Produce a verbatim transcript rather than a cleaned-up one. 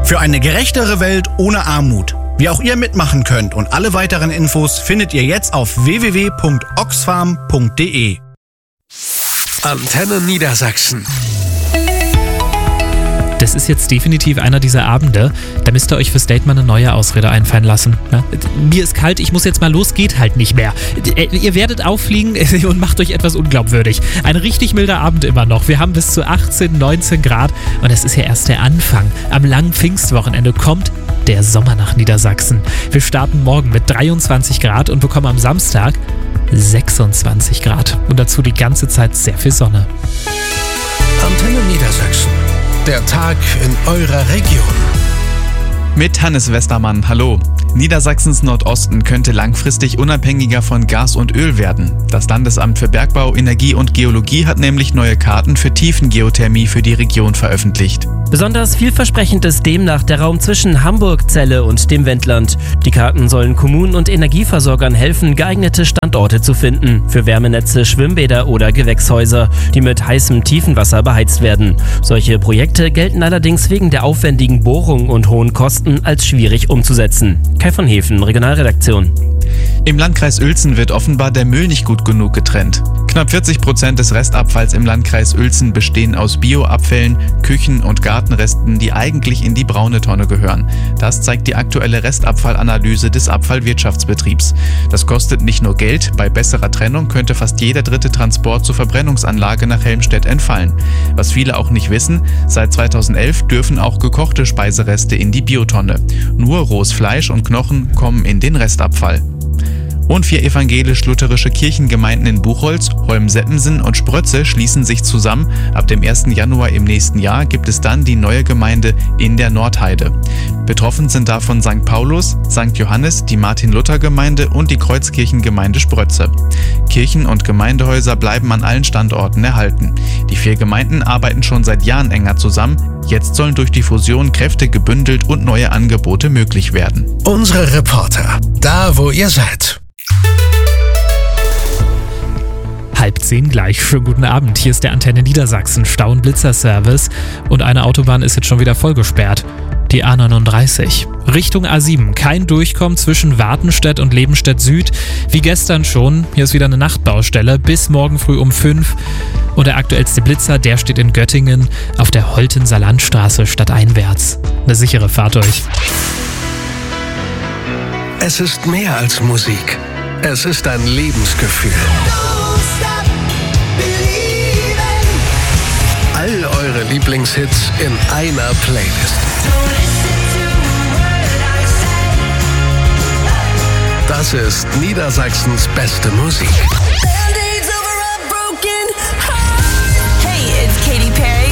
Für eine gerechtere Welt ohne Armut. Wie auch ihr mitmachen könnt und alle weiteren Infos findet ihr jetzt auf w w w punkt oxfam punkt d e. Antenne Niedersachsen. Das ist jetzt definitiv einer dieser Abende, da müsst ihr euch fürs Date mal eine neue Ausrede einfallen lassen. Ja? Mir ist kalt, ich muss jetzt mal los, geht halt nicht mehr. Ihr werdet auffliegen und macht euch etwas unglaubwürdig. Ein richtig milder Abend immer noch. Wir haben bis zu achtzehn, neunzehn Grad und es ist ja erst der Anfang. Am langen Pfingstwochenende kommt der Sommer nach Niedersachsen. Wir starten morgen mit dreiundzwanzig Grad und bekommen am Samstag sechsundzwanzig Grad. Und dazu die ganze Zeit sehr viel Sonne. Antenne Niedersachsen. Der Tag in eurer Region. Mit Hannes Westermann, hallo. Niedersachsens Nordosten könnte langfristig unabhängiger von Gas und Öl werden. Das Landesamt für Bergbau, Energie und Geologie hat nämlich neue Karten für Tiefengeothermie für die Region veröffentlicht. Besonders vielversprechend ist demnach der Raum zwischen Hamburg, Celle und dem Wendland. Die Karten sollen Kommunen und Energieversorgern helfen, geeignete Standorte zu finden für Wärmenetze, Schwimmbäder oder Gewächshäuser, die mit heißem Tiefenwasser beheizt werden. Solche Projekte gelten allerdings wegen der aufwendigen Bohrung und hohen Kosten als schwierig umzusetzen. Kai von Hefen, Regionalredaktion. Im Landkreis Uelzen wird offenbar der Müll nicht gut genug getrennt. Knapp vierzig Prozent des Restabfalls im Landkreis Uelzen bestehen aus Bioabfällen, Küchen- und Gartenresten, die eigentlich in die braune Tonne gehören. Das zeigt die aktuelle Restabfallanalyse des Abfallwirtschaftsbetriebs. Das kostet nicht nur Geld, bei besserer Trennung könnte fast jeder dritte Transport zur Verbrennungsanlage nach Helmstedt entfallen. Was viele auch nicht wissen, seit zweitausendelf dürfen auch gekochte Speisereste in die Biotonne. Nur rohes Fleisch und Knochen kommen in den Restabfall. Und vier evangelisch-lutherische Kirchengemeinden in Buchholz, Holm-Seppensen und Sprötze schließen sich zusammen. Ab dem ersten Januar im nächsten Jahr gibt es dann die neue Gemeinde in der Nordheide. Betroffen sind davon Sankt Paulus, Sankt Johannes, die Martin-Luther-Gemeinde und die Kreuzkirchengemeinde Sprötze. Kirchen- und Gemeindehäuser bleiben an allen Standorten erhalten. Die vier Gemeinden arbeiten schon seit Jahren enger zusammen. Jetzt sollen durch die Fusion Kräfte gebündelt und neue Angebote möglich werden. Unsere Reporter, da wo ihr seid. Halb zehn gleich. Schönen guten Abend. Hier ist der Antenne Niedersachsen Stau- und Blitzerservice und eine Autobahn ist jetzt schon wieder vollgesperrt. Die A neununddreißig. Richtung A sieben. Kein Durchkommen zwischen Wartenstedt und Lebenstedt Süd. Wie gestern schon. Hier ist wieder eine Nachtbaustelle bis morgen früh um fünf. Und der aktuellste Blitzer, der steht in Göttingen auf der Holtenser Landstraße stadteinwärts. Eine sichere Fahrt euch. Es ist mehr als Musik. Es ist ein Lebensgefühl. All eure Lieblingshits in einer Playlist. Das ist Niedersachsens beste Musik. Hey, it's Katy Perry.